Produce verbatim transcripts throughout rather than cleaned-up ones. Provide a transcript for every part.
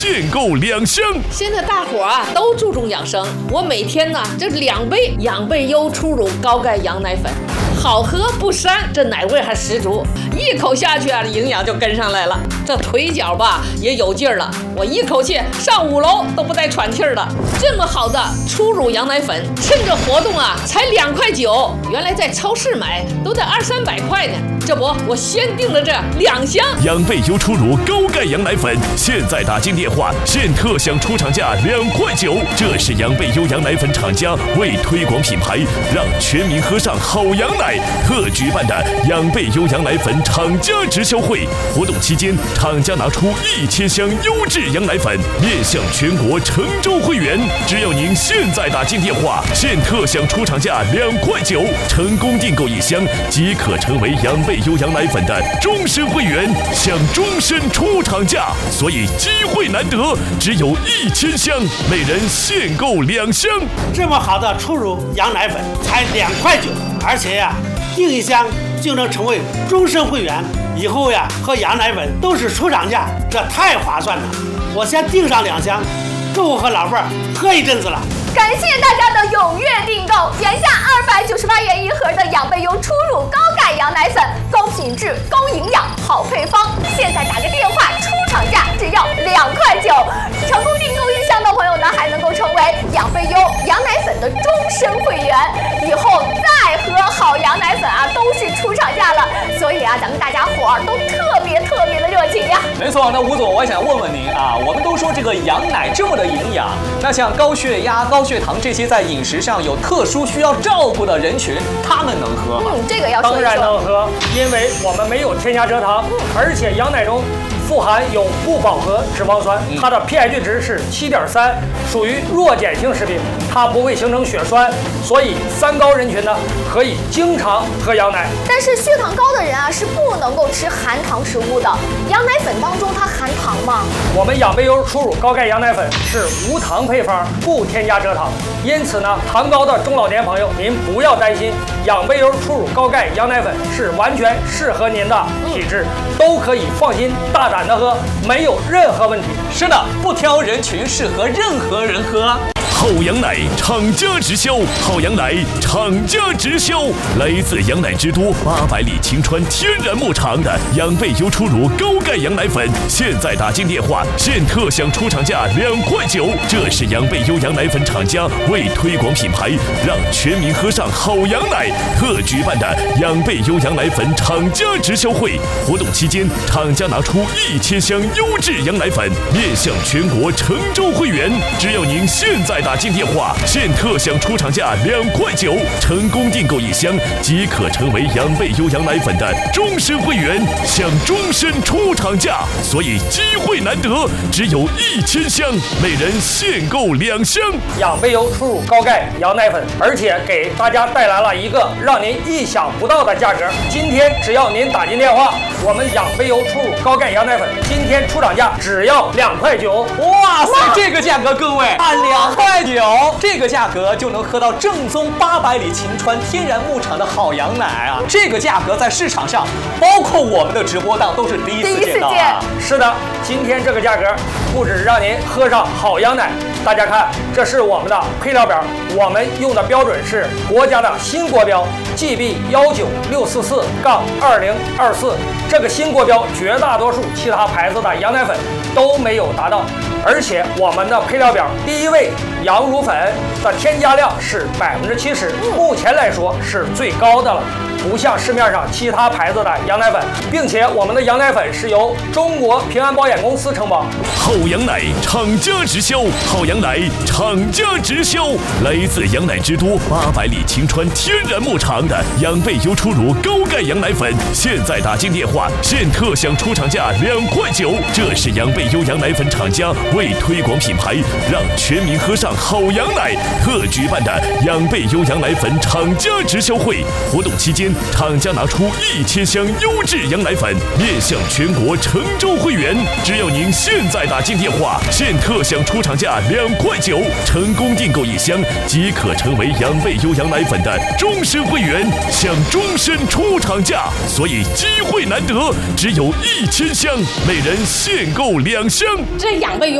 限购两箱。 现在大伙啊都注重养生，我每天呢这两杯养倍优初乳高钙羊奶粉，好喝不膻，这奶味还十足，一口下去啊，营养就跟上来了，这腿脚吧也有劲儿了，我一口气上五楼都不带喘气儿的。这么好的初乳羊奶粉，趁着活动啊才两块九，原来在超市买都得二三百块呢。这不，我先订了这两箱养倍优初乳高钙羊奶粉，现在打进电话，现特享出厂价两块九。这是养倍优羊奶粉厂家为推广品牌，让全民喝上好羊奶特举办的养倍优羊奶粉厂家直销会。活动期间，厂家拿出一千箱优质羊奶粉，面向全国成州会员。只要您现在打进电话，现特享出厂价两块九，成功订购一箱即可成为养倍优羊奶粉的终身会员，享终身出厂价。所以机会难得，只有一千箱，每人限购两箱。 这么好的初乳羊奶粉才两块九，而且呀，订一箱就能成为终身会员，以后呀喝羊奶粉都是出厂价，这太划算了。我先订上两箱，够我和老伴儿喝一阵子了。 感谢大家的踊跃订购，原价二百九十八元一盒的养倍优初乳高钙羊奶粉，高品质、高营养、好配方，现在打个电话，出厂价只要两块九。成功订购一箱的朋友呢，还能够成为养倍优羊奶粉的终身会员，以后再喝好羊奶粉啊，都是出厂价了。所以啊，咱们大家伙儿都特别特别的热情呀。 没错，那吴总，我想问问您啊，我们都说这个羊奶这么的营养，那像高血压、高血糖这些在饮食上有特殊需要照顾的人群，他们能喝吗？ 嗯，这个要说一说。 当然能喝，因为我们没有添加蔗糖，嗯、而且羊奶中富含有不饱和脂肪酸，它的 pH 值是七点三，属于弱碱性食品，它不会形成血栓，所以三高人群呢可以经常喝羊奶。 但是血糖高的人啊是不能够吃含糖食物的。羊奶粉当中它含糖吗？ 我们养倍优初乳高钙羊奶粉是无糖配方，不添加蔗糖，因此呢，糖高的中老年朋友您不要担心，养倍优初乳高钙羊奶粉是完全适合您的体质，嗯、都可以放心大胆的喝，没有任何问题。 是的，不挑人群，适合任何人喝。 好羊奶厂家直销，好羊奶厂家直销，来自羊奶之都八百里晴川天然牧场的养倍优初乳高钙羊奶粉，现在打进电话，现特享出厂价两块九。这是养倍优羊奶粉厂家为推广品牌，让全民喝上好羊奶特举办的养倍优羊奶粉厂家直销会。活动期间，厂家拿出一千箱优质羊奶粉，面向全国成州会员。只要您现在打打进电话，现特享出厂价两块九，成功订购一箱即可成为养倍优羊奶粉的终身会员，享终身出厂价。所以机会难得，只有一千箱，每人限购两箱。 养倍优初乳高钙羊奶粉，而且给大家带来了一个让您意想不到的价格。今天只要您打进电话，我们养倍优初乳高钙羊奶粉今天出厂价只要两块九。 哇塞，这个价格各位按两块九，这个价格就能喝到正宗八百里晴川天然牧场的好羊奶啊！这个价格在市场上，包括我们的直播档都是第一次见到啊！ 是的，今天这个价格不止让您喝上好羊奶，大家看，这是我们的配料表，我们用的标准是国家的新国标 G B 一九六四四杠二零二四，这个新国标绝大多数其他牌子的羊奶粉都没有达到。而且我们的配料表第一位羊乳粉的添加量是百分之七十，目前来说是最高的了，不像市面上其他牌子的羊奶粉，并且我们的羊奶粉是由中国平安保险公司承保。 好羊奶厂家直销，好羊奶厂家直销，来自羊奶之都八百里晴川天然牧场的养倍优初乳高钙羊奶粉，现在打进电话，现特享出厂价两块九。这是养倍优羊奶粉厂家为推广品牌，让全民喝上好羊奶特举办的养倍优羊奶粉厂家直销会。活动期间，厂家拿出一千箱优质羊奶粉，面向全国成州会员。只要您现在打进电话，现特享出厂价两块九，成功订购一箱即可成为养倍优羊奶粉的终身会员，享终身出厂价。所以机会难得，只有一千箱，每人限购两箱。 这养倍优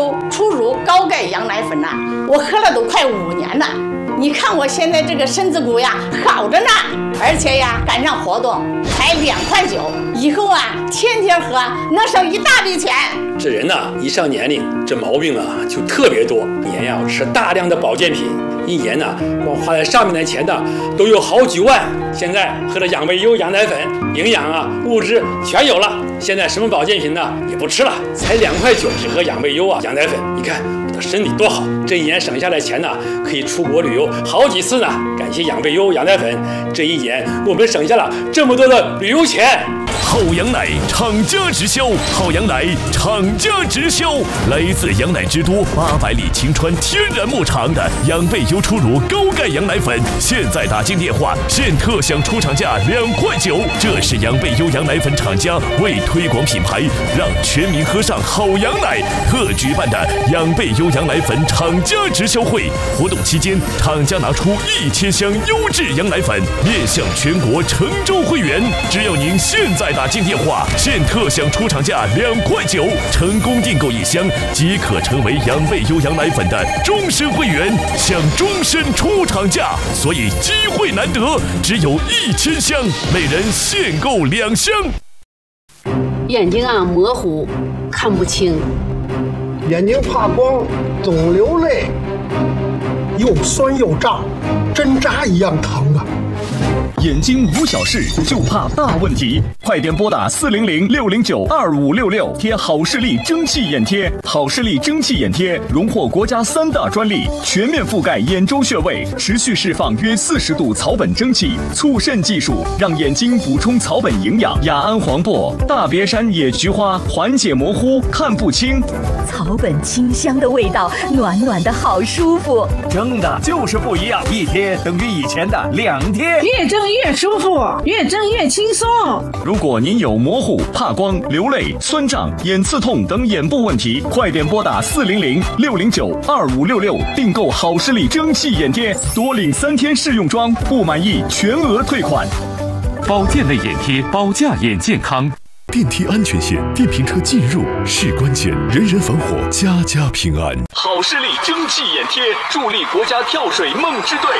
优初乳高钙羊奶粉呐、啊，我喝了都快五年了。你看我现在这个身子骨呀，好着呢，而且呀，赶上活动才两块九，以后啊，天天喝能省一大笔钱。 这人呐、啊，一上年龄，这毛病啊就特别多。年呀吃大量的保健品，一年呢、啊、光花在上面的钱呢都有好几万。现在喝了养贝优羊奶粉，营养啊物质全有了。现在什么保健品呢也不吃了，才两块九，只喝养贝优啊羊奶粉。你看我的身体多好，这一年省下来钱呢可以出国旅游好几次呢。感谢养贝优羊奶粉，这一年我们省下了这么多的旅游钱。 好羊奶厂家直销，好羊奶厂家直销，来自羊奶之都八百里晴川天然牧场的养贝优初乳高钙羊奶粉，现在打进电话，现特享出厂价两块九。这是养贝优羊奶粉厂家为推广品牌，让全民喝上好羊奶特举办的养贝优羊奶粉厂家直销会。活动期间，厂家拿出一千箱优质羊奶粉，面向全国成州会员。只要您现在打进电话，现特享出厂价两块九，成功订购一箱即可成为养贝优羊奶粉的终身会员，享终身出厂价。所以机会难得，只有一千箱，每人限购两箱。 眼睛啊模糊，看不清， 眼睛怕光，总流泪，又酸又胀，针扎一样疼啊。 眼睛无小事，就怕大问题。快点拨打四零零六零九二五六六，贴好视力蒸汽眼贴。好视力蒸汽眼贴荣获国家三大专利，全面覆盖眼周穴位，持续释放约四十度草本蒸汽，促肾技术，让眼睛补充草本营养。雅安黄柏、大别山野菊花缓解模糊，看不清。 草本清香的味道，暖暖的好舒服。 蒸的就是不一样，一贴等于以前的两贴。 越蒸越舒服，越蒸越轻松。 如果您有模糊、怕光、流泪、酸胀、眼刺痛等眼部问题，快点拨打四零零六零九二五六六订购好视力蒸汽眼贴，多领三天试用装，不满意全额退款。 保健类眼贴，保驾眼健康。 电梯安全线，电瓶车进入是关键，人人防火，家家平安。 好视力蒸汽眼贴，助力国家跳水梦之队。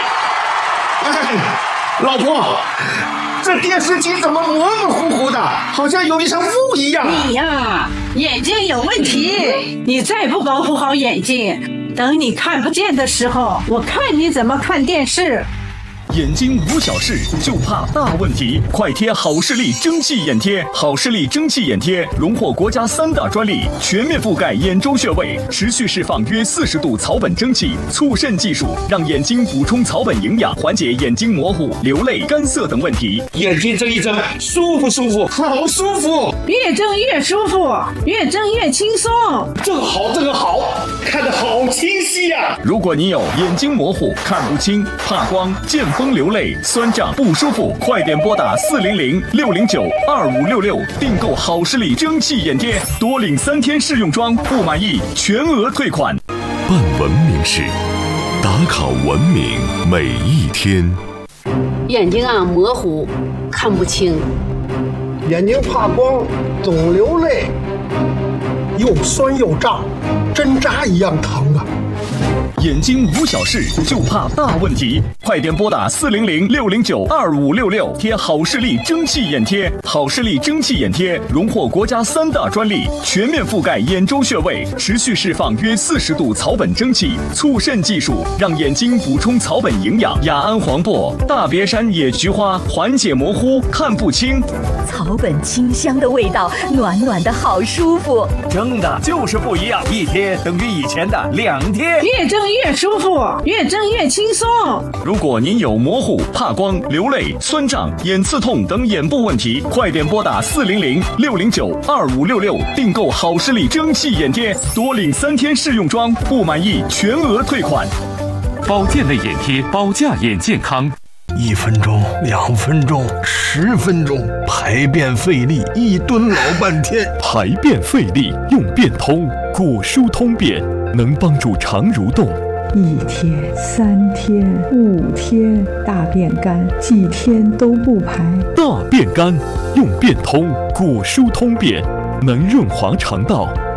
老婆，这电视机怎么模模糊糊的，好像有一层雾一样？ 你呀，眼睛有问题，你再不保护好眼睛，等你看不见的时候，我看你怎么看电视。 眼睛无小事，就怕大问题。快贴好视力蒸汽眼贴。好视力蒸汽眼贴荣获国家三大专利，全面覆盖眼周穴位，持续释放约四十度草本蒸汽，促肾技术，让眼睛补充草本营养，缓解眼睛模糊、流泪、干涩等问题。 眼睛睁一睁，舒服舒服，好舒服。 越睁越舒服，越睁越轻松。 这个好，这个好，看得好清晰呀、啊！ 如果你有眼睛模糊、看不清、怕光、见风流泪、酸胀不舒服，快点拨打四零零六零九二五六六订购好视力蒸汽眼贴，多领三天试用装，不满意全额退款。 办文明事，打卡文明每一天。 眼睛啊模糊，看不清， 眼睛怕光，总流泪，又酸又胀，针扎一样疼啊。 眼睛无小事，就怕大问题。快点拨打四零零六零九二五六六，贴好视力蒸汽眼贴。好视力蒸汽眼贴荣获国家三大专利，全面覆盖眼周穴位，持续释放约四十度草本蒸汽，促肾技术，让眼睛补充草本营养。雅安黄柏、大别山野菊花缓解模糊，看不清。 草本清香的味道，暖暖的好舒服。 蒸的就是不一样，一贴等于以前的两贴。 越蒸越舒服，越蒸越轻松。 如果您有模糊、怕光、流泪、酸胀、眼刺痛等眼部问题，快点拨打四零零六零九二五六六订购好视力蒸汽眼贴，多领三天试用装，不满意全额退款。 保健类眼贴，保驾眼健康。 一分钟、两分钟、十分钟，排便费力，一蹲老半天。 排便费力，用便通果舒通便，能帮助肠蠕动。 一天、三天、五天，大便干，几天都不排。 大便干，用便通果舒通便，能润滑肠道，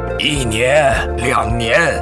一年、两年，